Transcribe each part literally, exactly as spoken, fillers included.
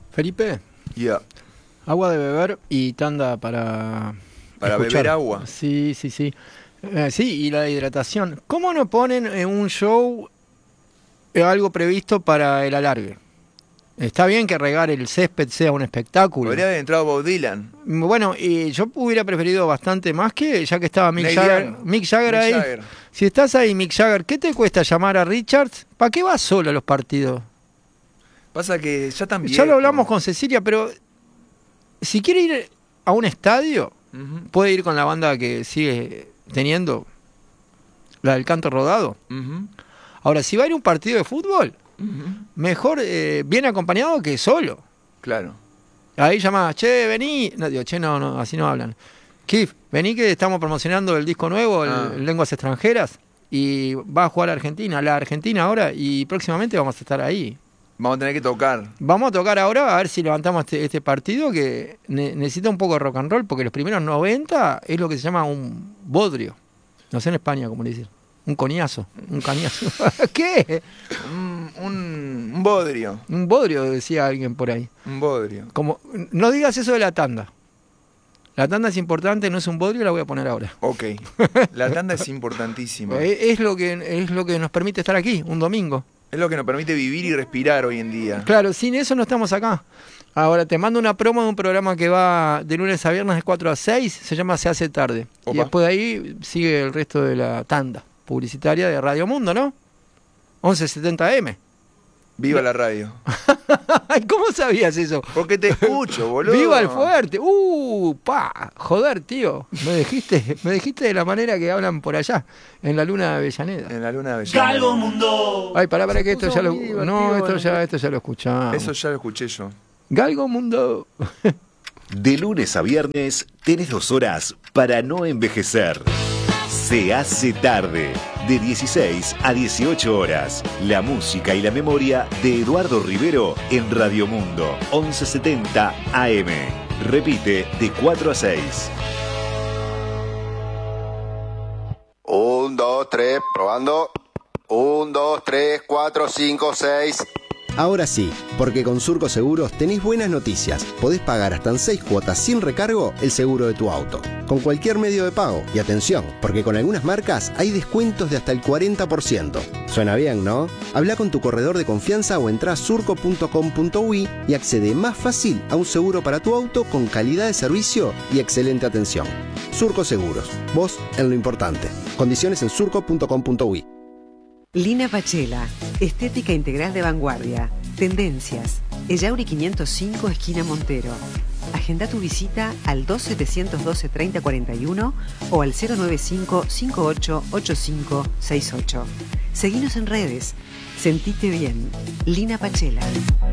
Felipe, Yeah. agua de beber y tanda para... Para escuchar. beber agua. Sí, sí, sí. Eh, sí, y la hidratación. ¿Cómo no ponen en un show eh, algo previsto para el alargue? Está bien que regar el césped sea un espectáculo. Podría haber entrado Bob Dylan. Bueno, y yo hubiera preferido bastante más que, ya que estaba Mick Neil Jagger, Young. Mick Jagger Mick ahí. Jagger. Si estás ahí, Mick Jagger, ¿qué te cuesta llamar a Richards? ¿Para qué vas solo a los partidos? Pasa que ya también. Ya lo hablamos con Cecilia, pero si quiere ir a un estadio, Uh-huh. puede ir con la banda que sigue teniendo, la del canto rodado. Uh-huh. Ahora, si va a ir a un partido de fútbol, Uh-huh. mejor eh, bien acompañado que solo. Claro. Ahí llamás, che, vení. No, digo, che, no, no, así no hablan. Kif, vení que estamos promocionando el disco nuevo, el, Ah. el Lenguas Extranjeras, y va a jugar a Argentina, la Argentina ahora, y próximamente vamos a estar ahí. Vamos a tener que tocar. Vamos a tocar ahora a ver si levantamos este, este partido que ne- necesita un poco de rock and roll, porque los primeros noventa es lo que se llama un bodrio. No sé en España cómo le dicen. Un coñazo, un cañazo. ¿Qué? Un, un, un bodrio. Un bodrio, decía alguien por ahí. Un bodrio. Como, no digas eso de la tanda. La tanda es importante, no es un bodrio, la voy a poner ahora. Ok. La tanda es importantísima. Eh, Es lo que es lo que nos permite estar aquí, un domingo. Es lo que nos permite vivir y respirar hoy en día. Claro, sin eso no estamos acá. Ahora te mando una promo de un programa que va de lunes a viernes de cuatro a seis, se llama Se hace tarde. Opa. Y después de ahí sigue el resto de la tanda publicitaria de Radio Mundo, ¿no? once setenta eme. Viva la radio. Ay, ¿cómo sabías eso? Porque te escucho, boludo. ¡Viva el fuerte! ¡Uh! ¡Pa! Joder, tío. Me dijiste, me dijiste de la manera que hablan por allá, en la luna de Avellaneda. En la luna de Avellaneda. Galgo Mundo. Ay, pará, pará, que esto puso ya lo. muy divertido, No, esto ¿no? ya, esto ya lo escuchamos. Eso ya lo escuché yo. Galgo Mundo. De lunes a viernes tenés dos horas para no envejecer. Se hace tarde, de dieciséis a dieciocho horas. La música y la memoria de Eduardo Rivero en Radio Mundo, once setenta A M. Repite de cuatro a seis. Un, dos, tres, probando. Un, dos, tres, cuatro, cinco, seis. Ahora sí, porque con Surco Seguros tenés buenas noticias. Podés pagar hasta en seis cuotas sin recargo el seguro de tu auto, con cualquier medio de pago. Y atención, porque con algunas marcas hay descuentos de hasta el cuarenta por ciento. Suena bien, ¿no? Habla con tu corredor de confianza o entrá a surco punto com punto uy y accede más fácil a un seguro para tu auto con calidad de servicio y excelente atención. Surco Seguros, vos en lo importante. Condiciones en surco punto com punto uy. Lina Pachela, estética integral de vanguardia, tendencias, Ellauri quinientos cinco, esquina Montero. Agenda tu visita al dos setecientos doce treinta cuarenta y uno o al cero noventa y cinco, cincuenta y ocho, ochenta y cinco sesenta y ocho. Seguinos en redes. Sentite bien. Lina Pachela.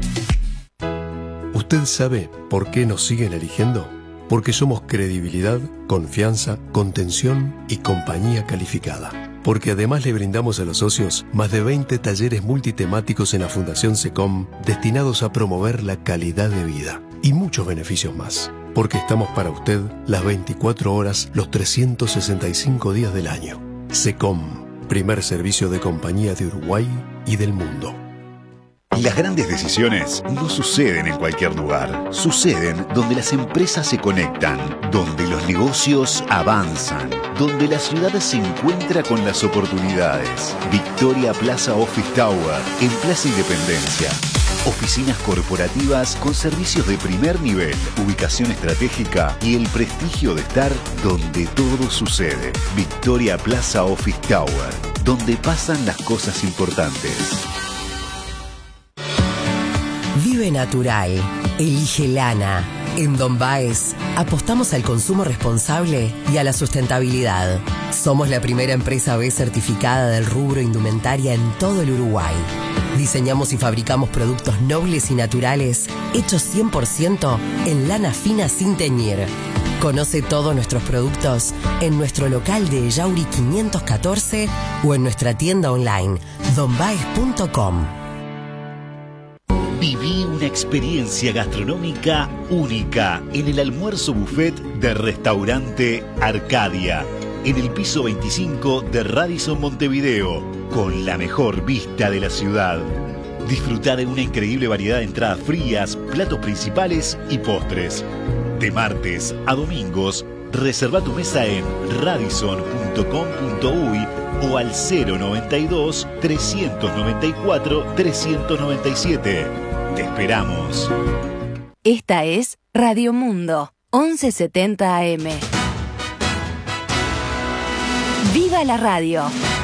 ¿Usted sabe por qué nos siguen eligiendo? Porque somos credibilidad, confianza, contención y compañía calificada. Porque además le brindamos a los socios más de veinte talleres multitemáticos en la Fundación SECOM destinados a promover la calidad de vida y muchos beneficios más. Porque estamos para usted las veinticuatro horas, los trescientos sesenta y cinco días del año. SECOM, primer servicio de compañía de Uruguay y del mundo. Las grandes decisiones no suceden en cualquier lugar. Suceden donde las empresas se conectan, donde los negocios avanzan, donde la ciudad se encuentra con las oportunidades. Victoria Plaza Office Tower, en Plaza Independencia. Oficinas corporativas con servicios de primer nivel, ubicación estratégica y el prestigio de estar donde todo sucede. Victoria Plaza Office Tower, donde pasan las cosas importantes. Vive natural. Elige lana. En Don Baez apostamos al consumo responsable y a la sustentabilidad. Somos la primera empresa B certificada del rubro indumentaria en todo el Uruguay. Diseñamos y fabricamos productos nobles y naturales hechos cien por ciento en lana fina sin teñir. Conoce todos nuestros productos en nuestro local de Ellauri quinientos catorce o en nuestra tienda online don baez punto com. Viví una experiencia gastronómica única en el almuerzo buffet de Restaurante Arcadia, en el piso veinticinco de Radisson Montevideo, con la mejor vista de la ciudad. Disfruta de una increíble variedad de entradas frías, platos principales y postres. De martes a domingos, reserva tu mesa en radisson punto com punto uy o al cero noventa y dos, trescientos noventa y cuatro, trescientos noventa y siete. Te esperamos. Esta es Radio Mundo, once setenta A M. ¡Viva la radio!